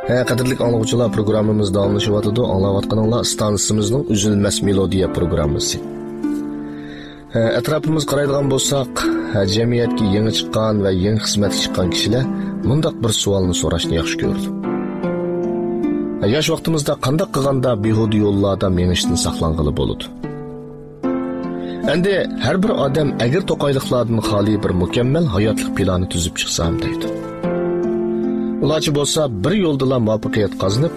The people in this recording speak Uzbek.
Qadrli anglaguvchilar, programmamiz davomlashyapti. Anglayotganinglar stansiyaimizning uzilmas melodiya programmasi. Atrofimiz qaraydigan bo'lsak, jamiyatga yangi chiqqan va yangi xizmatga chiqqan kishilar mundaq bir savolni so'rashni yaxshi ko'rdi. Yosh vaqtimizda qanday qilganda behuda yo'llarda menishdan saqlanғалы bo'ladi? Endi har bir odam agar to'qayliqlardan xoli bir mukammal hayotlik plani tuzib chiqsam deydi. Ularchi bo'lsa bir yo'ldalar muvaffaqiyat qozonib,